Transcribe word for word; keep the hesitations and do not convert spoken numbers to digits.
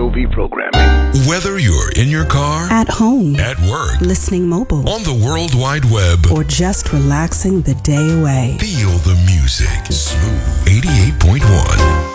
O V programming. Whether you're in your car, at home, at work, listening mobile, on the World Wide Web, or just relaxing the day away, feel the music. Smooth eighty-eight point one.